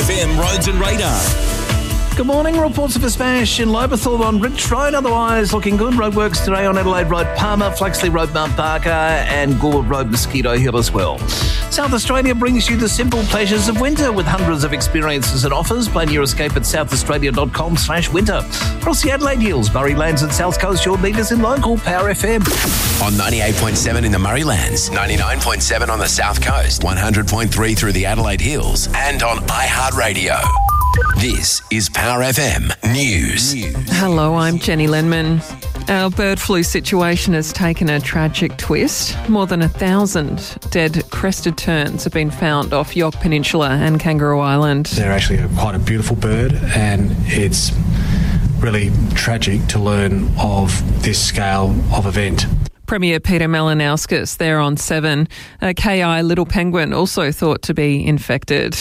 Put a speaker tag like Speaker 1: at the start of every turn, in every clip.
Speaker 1: FM Roads and Radar.
Speaker 2: Good morning. Reports of a smash in Lobethal on Ridge Road. Otherwise, looking good. Roadworks today on Adelaide Road, Palmer, Flaxley Road, Mount Barker, and Gould Road, Mosquito Hill as well. South Australia brings you the simple pleasures of winter with hundreds of experiences and offers. Plan your escape at southaustralia.com/winter. Across the Adelaide Hills, Murraylands and South Coast, your leaders in local Power FM.
Speaker 3: On 98.7 in the Murraylands, 99.7 on the South Coast, 100.3 through the Adelaide Hills, and on iHeartRadio. This is Power FM News.
Speaker 4: Hello, I'm Jenny Lenman. Our bird flu situation has taken a tragic twist. More than 1,000 dead crested terns have been found off York Peninsula and Kangaroo Island.
Speaker 5: They're actually quite a beautiful bird, and it's really tragic to learn of this scale of event.
Speaker 4: Premier Peter Malinauskas there on 7. A KI little penguin also thought to be infected.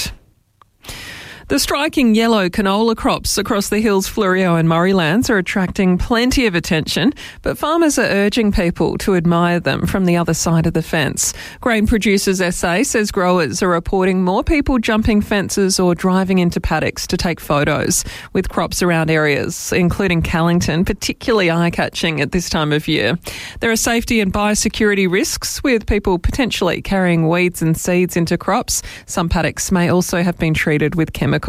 Speaker 4: The striking yellow canola crops across the hills, Fleurieu and Murraylands are attracting plenty of attention, but farmers are urging people to admire them from the other side of the fence. Grain Producers SA says growers are reporting more people jumping fences or driving into paddocks to take photos, with crops around areas, including Callington, particularly eye-catching at this time of year. There are safety and biosecurity risks, with people potentially carrying weeds and seeds into crops. Some paddocks may also have been treated with chemicals.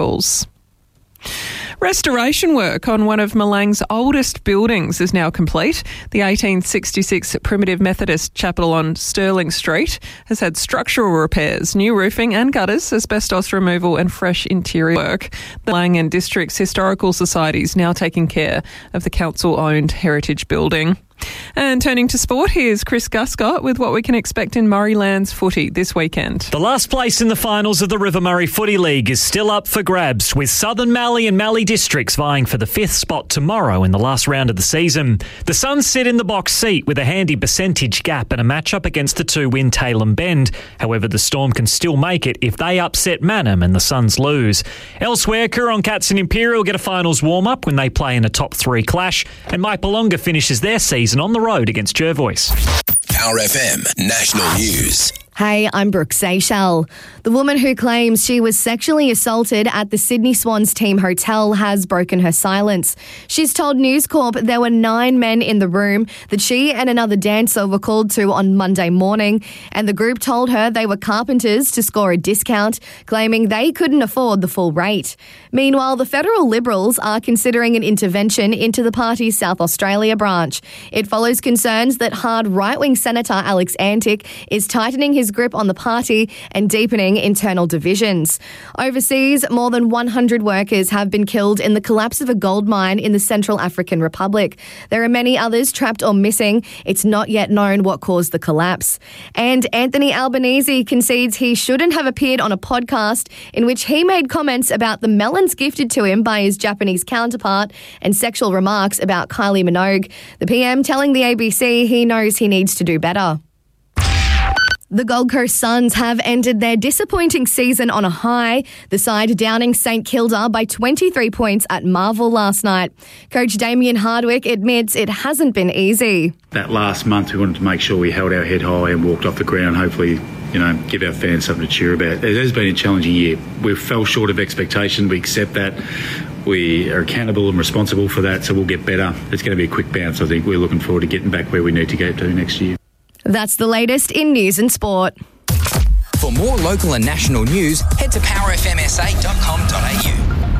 Speaker 4: Restoration work on one of Malang's oldest buildings is now complete. The 1866 Primitive Methodist Chapel on Stirling Street has had structural repairs, new roofing and gutters, asbestos removal and fresh interior work. The Malang and District's Historical Society is now taking care of the council-owned heritage building. And turning to sport, here's Chris Guscott with what we can expect in Murraylands footy this weekend.
Speaker 6: The last place in the finals of the River Murray Footy League is still up for grabs, with Southern Mallee and Mallee Districts vying for the 5th spot tomorrow in the last round of the season. The Suns sit in the box seat with a handy percentage gap and a matchup against the 2-win Tailem Bend. However, the Storm can still make it if they upset Mannum and the Suns lose. Elsewhere, Coorong Cats and Imperial get a finals warm-up when they play in a top 3 clash, and Mike Malonga finishes their season on the road against Jervois.
Speaker 3: Power FM National News.
Speaker 7: Hey, I'm Brooke Seychelles. The woman who claims she was sexually assaulted at the Sydney Swans team hotel has broken her silence. She's told News Corp there were 9 men in the room that she and another dancer were called to on Monday morning, and the group told her they were carpenters to score a discount, claiming they couldn't afford the full rate. Meanwhile, the federal Liberals are considering an intervention into the party's South Australia branch. It follows concerns that hard right-wing Senator Alex Antic is tightening his grip on the party and deepening internal divisions. Overseas, more than 100 workers have been killed in the collapse of a gold mine in the Central African Republic. There are many others trapped or missing. It's not yet known what caused the collapse. And Anthony Albanese concedes he shouldn't have appeared on a podcast in which he made comments about the melons gifted to him by his Japanese counterpart and sexual remarks about Kylie Minogue. The PM telling the ABC he knows he needs to do better. The Gold Coast Suns have ended their disappointing season on a high, the side downing St Kilda by 23 points at Marvel last night. Coach Damien Hardwick admits it hasn't been easy.
Speaker 8: That last month we wanted to make sure we held our head high and walked off the ground, hopefully, give our fans something to cheer about. It has been a challenging year. We fell short of expectation. We accept that. We are accountable and responsible for that, so we'll get better. It's going to be a quick bounce, I think. We're looking forward to getting back where we need to get to next year.
Speaker 7: That's the latest in news and sport.
Speaker 9: For more local and national news, head to powerfmsa.com.au.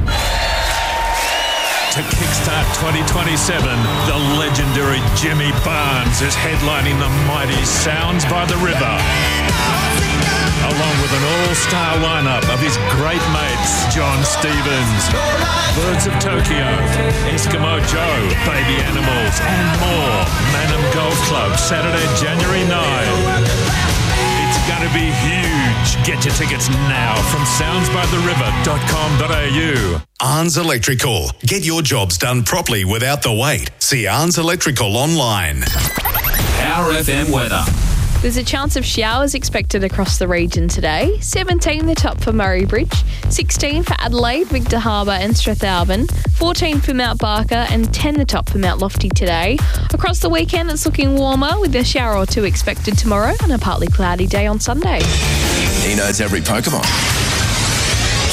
Speaker 10: To kickstart 2027, the legendary Jimmy Barnes is headlining the mighty Sounds by the River, along with an all-star lineup of his great mates, John Stevens, Birds of Tokyo, Eskimo Joe, Baby Animals, and more. Mannum Golf Club, Saturday, January 9. It's going to be huge. Get your tickets now from soundsbytheriver.com.au.
Speaker 11: Arns Electrical. Get your jobs done properly without the wait. See Arns Electrical online.
Speaker 1: Power FM weather.
Speaker 12: There's a chance of showers expected across the region today. 17 the top for Murray Bridge, 16 for Adelaide, Victor Harbour and Strathalbyn, 14 for Mount Barker and 10 the top for Mount Lofty today. Across the weekend it's looking warmer with a shower or two expected tomorrow and a partly cloudy day on Sunday.
Speaker 3: He knows every Pokemon.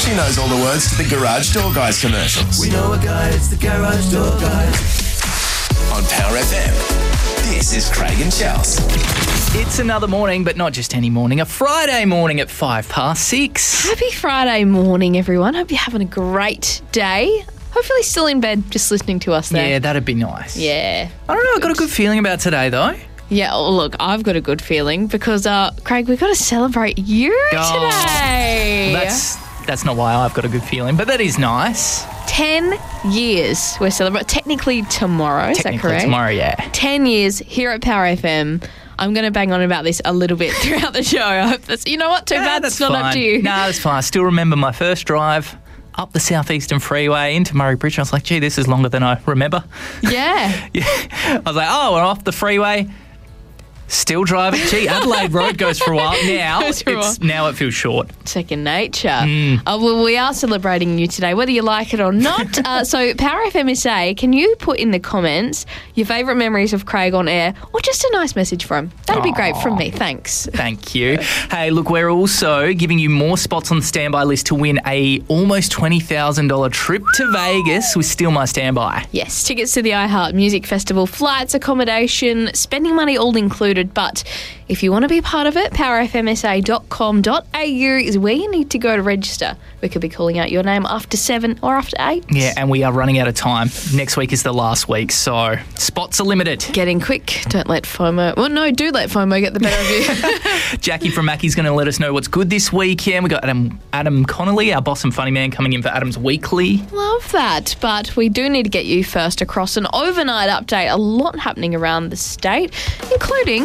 Speaker 3: She knows all the words to the Garage Door Guys commercials.
Speaker 13: We know a guy, it's the Garage Door Guys.
Speaker 3: On Power FM, this is Craig and Chels.
Speaker 14: It's another morning, but not just any morning, a Friday morning at 6:05.
Speaker 12: Happy Friday morning, everyone. Hope you're having a great day. Hopefully still in bed just listening to us there.
Speaker 14: Yeah, that'd be nice.
Speaker 12: Yeah.
Speaker 14: I don't know, I've got a good feeling about today, though.
Speaker 12: Yeah, well, look, I've got a good feeling because, Craig, we've got to celebrate you today.
Speaker 14: That's not why I've got a good feeling, but that is nice.
Speaker 12: 10 years we're celebrating. Technically tomorrow, is that correct?
Speaker 14: Tomorrow, yeah.
Speaker 12: 10 years here at Power FM. I'm going to bang on about this a little bit throughout the show. I hope that's, you know what, too bad it's not up to you.
Speaker 14: No, that's fine. I still remember my first drive up the Southeastern Freeway into Murray Bridge. I was like, gee, this is longer than I remember.
Speaker 12: Yeah.
Speaker 14: I was like, oh, we're off the freeway. Still driving. Gee, Adelaide Road goes for a while. Now it feels short.
Speaker 12: Second nature. Well, we are celebrating you today, whether you like it or not. So, Power FM SA, can you put in the comments your favourite memories of Craig on air, or just a nice message for him? That'd be great from me. Thanks.
Speaker 14: Thank you. Hey, look, we're also giving you more spots on the standby list to win a almost $20,000 trip to Vegas with Steal My Standby.
Speaker 12: Yes, tickets to the iHeart Music Festival, flights, accommodation, spending money all included. But if you want to be part of it, powerfmsa.com.au is where you need to go to register. We could be calling out your name after 7 or after 8.
Speaker 14: Yeah, and we are running out of time. Next week is the last week, so spots are limited.
Speaker 12: Get in quick. Don't let FOMO... Well, no, do let FOMO get the better of you.
Speaker 14: Jackie from Mackie's going to let us know what's good this weekend. We've got Adam Connolly, our boss and funny man, coming in for Adam's Weekly.
Speaker 12: Love that. But we do need to get you first across an overnight update. A lot happening around the state, including...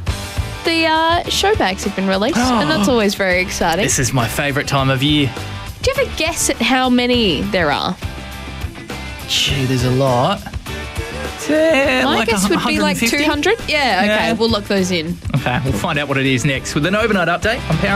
Speaker 12: the show bags have been released, and that's always very exciting.
Speaker 14: This is my favourite time of year.
Speaker 12: Do you have a guess at how many there are?
Speaker 14: Gee, there's a lot.
Speaker 12: My guess would be like 200. Yeah, okay.
Speaker 14: Yeah.
Speaker 12: We'll lock those in.
Speaker 14: Okay, we'll find out what it is next with an overnight update on Power